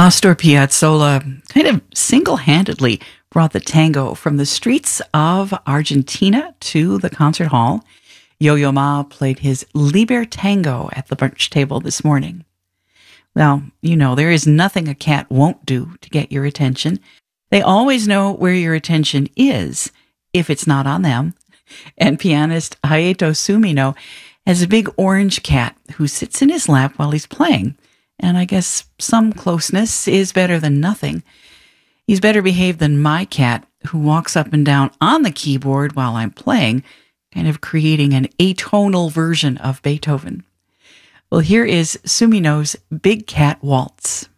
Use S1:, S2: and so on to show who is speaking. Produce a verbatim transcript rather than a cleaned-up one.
S1: Astor Piazzolla kind of single-handedly brought the tango from the streets of Argentina to the concert hall. Yo-Yo Ma played his Liber Tango at the brunch table this morning. Well, you know, there is nothing a cat won't do to get your attention. They always know where your attention is if it's not on them. And pianist Hayato Sumino has a big orange cat who sits in his lap while he's playing. And I guess some closeness is better than nothing. He's better behaved than my cat, who walks up and down on the keyboard while I'm playing, kind of creating an atonal version of Beethoven. Well, here is Sumino's Big Cat Waltz.